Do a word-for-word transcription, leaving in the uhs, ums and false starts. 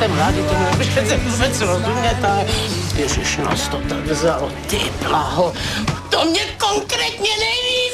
jste mladý, to nemůžete vůbec rozumět, ale ježiš, nás to tak vzalo, ty blaho. To mě konkrétně neví.